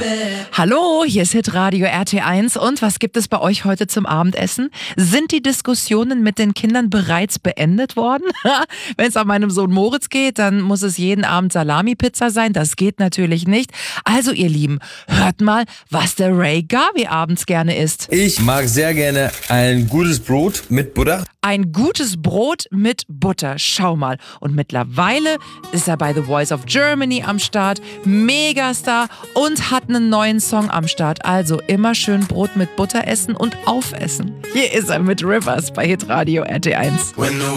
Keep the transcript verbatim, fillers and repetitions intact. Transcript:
Hallo, hier ist Hitradio R T eins und was gibt es bei euch heute zum Abendessen? Sind die Diskussionen mit den Kindern bereits beendet worden? Wenn es an meinem Sohn Moritz geht, dann muss es jeden Abend Salami-Pizza sein. Das geht natürlich nicht. Also ihr Lieben, hört mal, was der Ray Garvey abends gerne isst. Ich mag sehr gerne ein gutes Brot mit Butter. Ein gutes Brot mit Butter, schau mal. Und mittlerweile ist er bei The Voice of Germany am Start, Megastar und hat einen neuen Song am Start. Also immer schön Brot mit Butter essen und aufessen. Hier ist er mit Rivers bei Hitradio R T eins.